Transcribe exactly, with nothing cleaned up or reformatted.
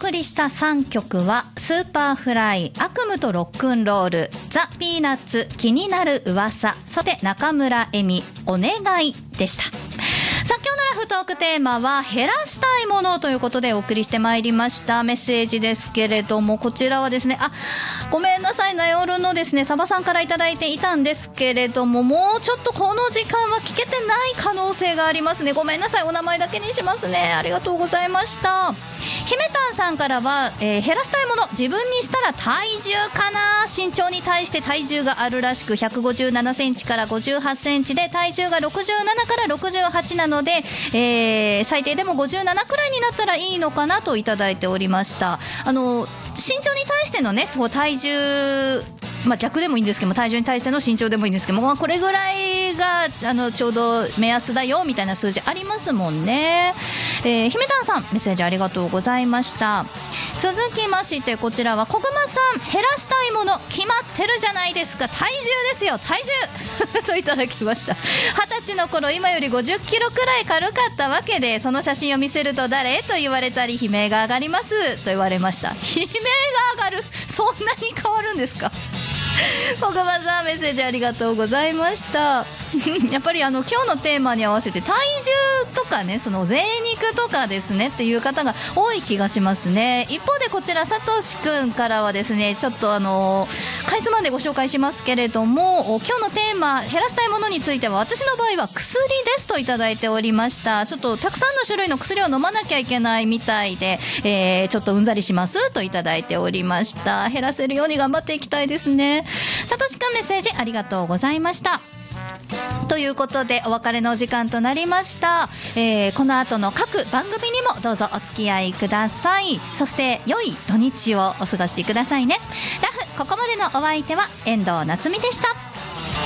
送りしたさんきょくはスーパーフライ、悪夢とロックンロール、ザ・ピーナッツ、気になる噂、そして中村恵美、お願いでした。さあ今日のラフトークテーマは減らしたいものということでお送りしてまいりました。メッセージですけれども、こちらはですね、あ、ごめんなさい、な夜のですねサバさんからいただいていたんですけれども、もうちょっとこの時間は聞けてない可能性がありますね。ごめんなさい、お名前だけにしますね。ありがとうございました。姫たんさんからは、えー、減らしたいもの、自分にしたら体重かな。身長に対して体重があるらしく、ひゃくごじゅうななセンチからごじゅうはちセンチで体重がろくじゅうななからろくじゅうはちなので、えー、最低でもごじゅうななくらいになったらいいのかなといただいておりました。あの身長に対してのね体重、まあ、逆でもいいんですけども、体重に対しての身長でもいいんですけども、まあ、これぐらいがあのちょうど目安だよみたいな数字ありますもんね。えー、姫たんさんメッセージありがとうございました。続きましてこちらはこぐまさん、減らしたいもの決まってるじゃないですか、体重ですよ体重といただきました。はたちの頃今よりごじゅっキロくらい軽かったわけで、その写真を見せると誰と言われたり悲鳴が上がりますと言われました。悲鳴が上がる、そんなに変わるんですか。こぐまさんメッセージありがとうございましたやっぱりあの今日のテーマに合わせて体重とかね、その贅肉とかですねっていう方が多い気がしますね。一方でこちらさとしくんからはですね、ちょっとあのかいつまんでご紹介しますけれども、今日のテーマ減らしたいものについては私の場合は薬ですといただいておりました。ちょっとたくさんの種類の薬を飲まなきゃいけないみたいで、えー、ちょっとうんざりしますといただいておりました。減らせるように頑張っていきたいですね。さとしくんメッセージありがとうございました。ということでお別れのお時間となりました。えー、この後の各番組にもどうぞお付き合いください。そして良い土日をお過ごしくださいね。ラフここまでのお相手は遠藤夏実でした。